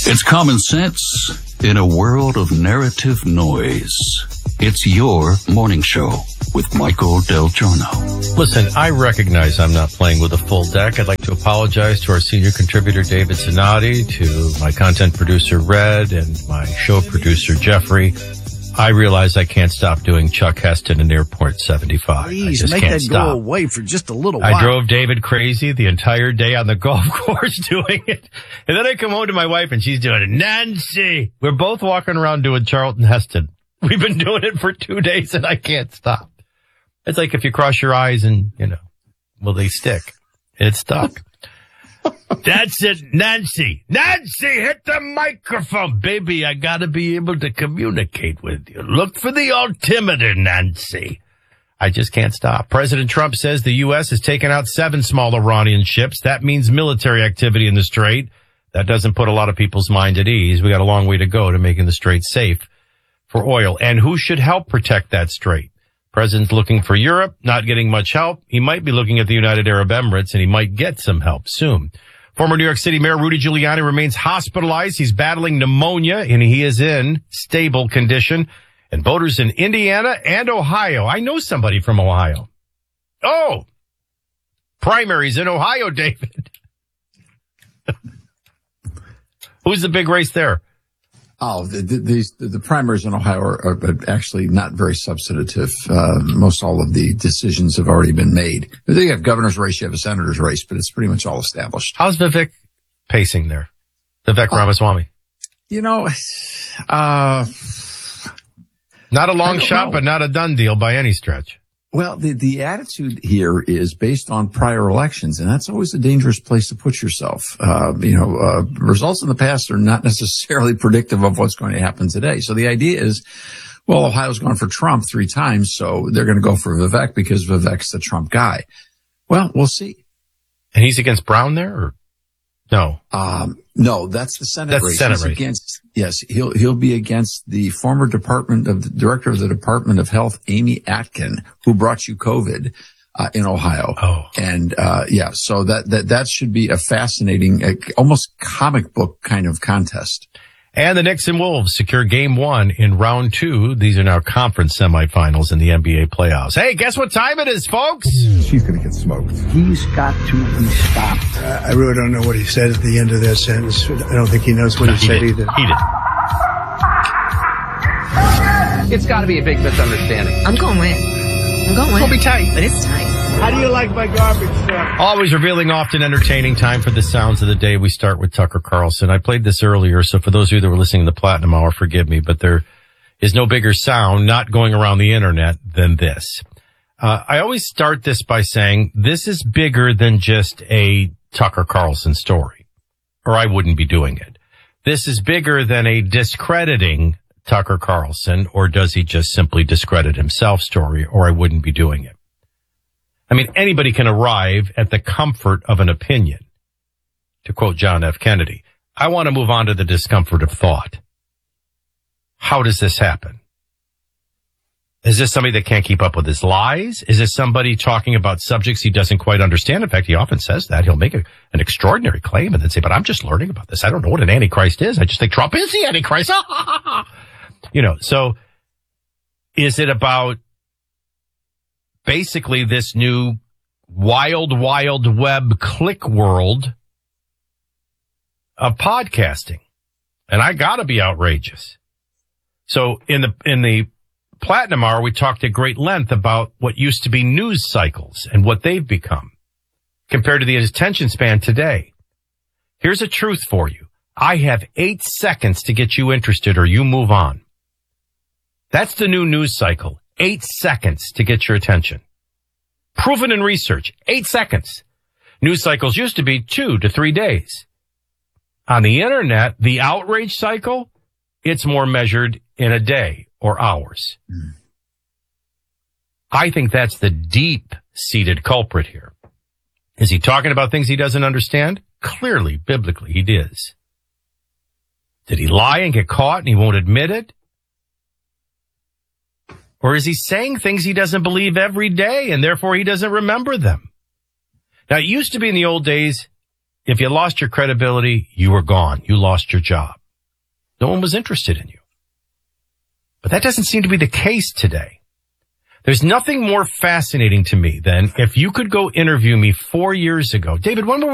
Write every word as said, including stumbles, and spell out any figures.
It's common sense in a world of narrative noise. It's your morning show with Michael Del Giorno. Listen, I recognize I'm not playing with a full deck. I'd like to apologize to our senior contributor, David Zanotti, to my content producer, Red, and my show producer, Jeffrey. I realize I can't stop doing Chuck Heston in Airport seventy-five. Please, I just make can't that stop. go away for just a little while. I drove David crazy the entire day on the golf course doing it. And then I come home to my wife and she's doing it. Nancy! We're both walking around doing Charlton Heston. We've been doing it for two days and I can't stop. It's like if you cross your eyes and, you know, will they stick? It's stuck. That's it, Nancy. Nancy, hit the microphone. Baby, I gotta be able to communicate with you. Look for the altimeter, Nancy. I just can't stop. President Trump says the U S has taken out seven small Iranian ships. That means military activity in the Strait. That doesn't put a lot of people's mind at ease. We got a long way to go to making the Strait safe for oil. And who should help protect that Strait? President's looking for Europe, not getting much help. He might be looking at the United Arab Emirates, and he might get some help soon. Former New York City Mayor Rudy Giuliani remains hospitalized. He's battling pneumonia, and he is in stable condition. And voters in Indiana and Ohio. I know somebody from Ohio. Oh, primaries in Ohio, David. Who's the big race there? Oh, the, the, these, the primaries in Ohio are, are actually not very substantive. Uh, most all of the decisions have already been made. You have governor's race, you have a senator's race, but it's pretty much all established. How's Vivek pacing there? Vivek uh, Ramaswamy. You know, uh, not a long shot, know. but not a done deal by any stretch. Well, the, the attitude here is based on prior elections, and that's always a dangerous place to put yourself. Uh, you know, uh, results in the past are not necessarily predictive of what's going to happen today. So the idea is, well, Ohio's gone for Trump three times, so they're going to go for Vivek because Vivek's the Trump guy. Well, we'll see. And he's against Brown there, or no? Um, no, that's the Senate that's race. The Senate he's race. Against, yes, he'll, he'll be against the former Department of the Director of the Department of Health, Amy Atkin, who brought you COVID, uh, in Ohio. Oh. And, uh, yeah, so that, that, that should be a fascinating, uh, almost comic book kind of contest. And the Knicks and Wolves secure game one in round two. These are now conference semifinals in the N B A playoffs. Hey, guess what time it is, folks? She's going to get smoked. He's got to be stopped. Uh, I really don't know what he said at the end of that sentence. I don't think he knows what no, he, he said did. either. He did. It's got to be a big misunderstanding. I'm going with. I'm going with. It'll be tight. But it's tight. How do you like my garbage truck? Always revealing, often entertaining. Time for the sounds of the day. We start with Tucker Carlson. I played this earlier, so for those of you that were listening to the Platinum Hour, forgive me, but there is no bigger sound not going around the internet than this. Uh, I always start this by saying this is bigger than just a Tucker Carlson story, or I wouldn't be doing it. This is bigger than a discrediting Tucker Carlson, or does he just simply discredit himself story, or I wouldn't be doing it. I mean, anybody can arrive at the comfort of an opinion. To quote John F. Kennedy, I want to move on to the discomfort of thought. How does this happen? Is this somebody that can't keep up with his lies? Is this somebody talking about subjects he doesn't quite understand? In fact, he often says that. He'll make a, an extraordinary claim and then say, but I'm just learning about this. I don't know what an Antichrist is. I just think Trump is the Antichrist. You know, so is it about basically this new wild, wild web click world of podcasting? And I gotta be outrageous. So in the, in the Platinum Hour, we talked at great length about what used to be news cycles and what they've become compared to the attention span today. Here's a truth for you. I have eight seconds to get you interested or you move on. That's the new news cycle. Eight seconds to get your attention. Proven in research. Eight seconds. News cycles used to be two to three days. On the internet, the outrage cycle, it's more measured in a day or hours. Mm. I think that's the deep-seated culprit here. Is he talking about things he doesn't understand? Clearly, biblically, he is. Did he lie and get caught and he won't admit it? Or is he saying things he doesn't believe every day and therefore he doesn't remember them? Now, it used to be in the old days, if you lost your credibility, you were gone. You lost your job. No one was interested in you. But that doesn't seem to be the case today. There's nothing more fascinating to me than if you could go interview me four years ago. David, when were